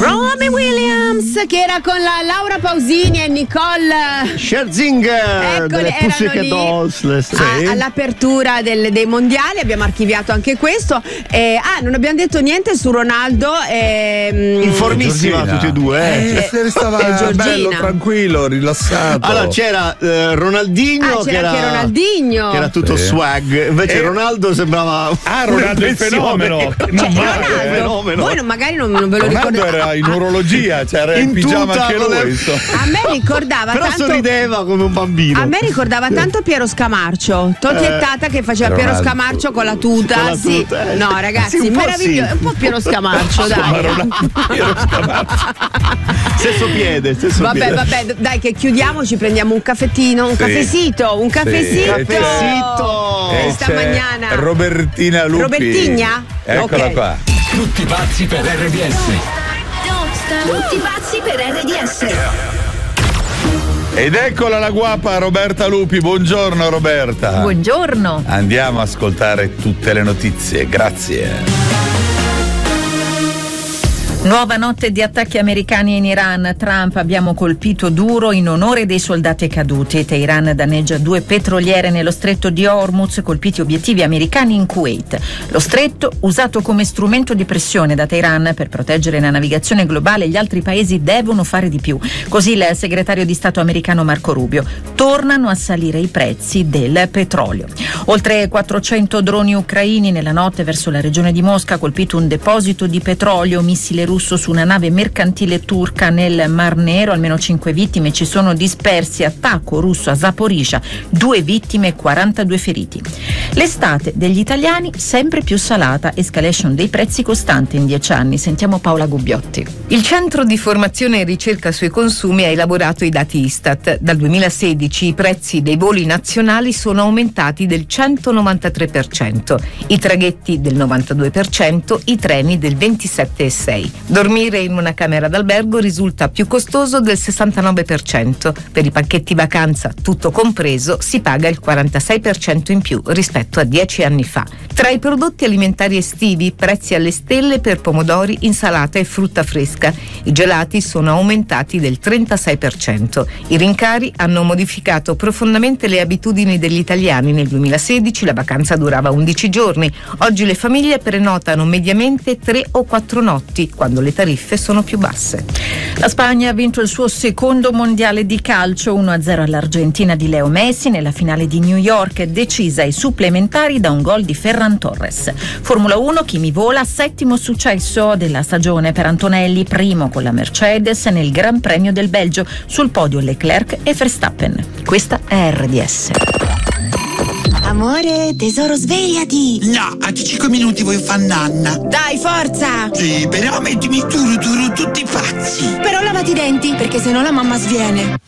Robbie Williams, che era con la Laura Pausini e Nicole Scherzinger delle Pussycat Dolls, all'apertura dei mondiali. Abbiamo archiviato anche questo. Non abbiamo detto niente su Ronaldo. Informissima tutti e due. Stava bello, tranquillo, rilassato. Allora c'era Ronaldinho, che era tutto swag. Invece Ronaldo sembrava Ronaldo il fenomeno. Ronaldo, voi magari non ve lo ricordate. Ronaldo era in urologia, c'era in pigiama anche lui. A me ricordava però tanto, sorrideva come un bambino. A me ricordava tanto Piero Scamarcio, Tottiettata che faceva Piero Scamarcio con la tuta. No, ragazzi, meraviglioso. Un po' Piero Scamarcio, dai. Piero Scamarcio. Stesso piede. Vabbè, dai, che chiudiamo, ci prendiamo un caffettino, un caffesito. Questa mañana. Robertina Lupi. Robertigna? Eccola qua. Tutti pazzi per RDS. Tutti pazzi per RDS. Ed eccola la guapa Roberta Lupi. Buongiorno Roberta. Buongiorno. Andiamo a ascoltare tutte le notizie. Grazie. Nuova notte di attacchi americani in Iran. Trump: abbiamo colpito duro in onore dei soldati caduti. Teheran danneggia 2 petroliere nello stretto di Hormuz, colpiti obiettivi americani in Kuwait. Lo stretto usato come strumento di pressione da Teheran per proteggere la navigazione globale. Gli altri paesi devono fare di più. Così il segretario di Stato americano Marco Rubio. Tornano a salire i prezzi del petrolio. Oltre 400 droni ucraini nella notte verso la regione di Mosca, colpito un deposito di petrolio, missile russo su una nave mercantile turca nel Mar Nero, almeno 5 vittime ci sono dispersi. Attacco russo a Zaporizhzhia, 2 vittime e 42 feriti. L'estate degli italiani sempre più salata, escalation dei prezzi costante in 10 anni. Sentiamo Paola Gubbiotti. Il Centro di Formazione e Ricerca sui Consumi ha elaborato i dati Istat. Dal 2016 i prezzi dei voli nazionali sono aumentati del 193%, i traghetti del 92%, i treni del 27,6%. Dormire in una camera d'albergo risulta più costoso del 69%. Per i pacchetti vacanza, tutto compreso, si paga il 46% in più rispetto a 10 anni fa. Tra i prodotti alimentari estivi, prezzi alle stelle per pomodori, insalata e frutta fresca. I gelati sono aumentati del 36%. I rincari hanno modificato profondamente le abitudini degli italiani. Nel 2016 la vacanza durava 11 giorni. Oggi le famiglie prenotano mediamente 3 o 4 notti, quando le tariffe sono più basse. La Spagna ha vinto il suo secondo mondiale di calcio, 1-0 all'Argentina di Leo Messi nella finale di New York, decisa ai supplementari da un gol di Ferran Torres. Formula 1, Kimi vola, 7° successo della stagione per Antonelli, primo con la Mercedes nel Gran Premio del Belgio, sul podio Leclerc e Verstappen. Questa è RDS. Amore, tesoro, svegliati! No, a 5 minuti voglio far nanna. Dai, forza! Sì, però mettimi tutti pazzi. Però lavati i denti, perché sennò la mamma sviene.